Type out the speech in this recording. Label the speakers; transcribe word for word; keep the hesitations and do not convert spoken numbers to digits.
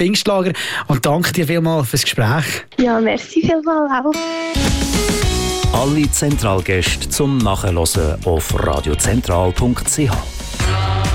Speaker 1: Pfingstlager. Und danke dir vielmals fürs Gespräch.
Speaker 2: Ja, merci vielmals auch.
Speaker 3: Alle Zentralgäste zum Nachhören auf radiozentral punkt c h.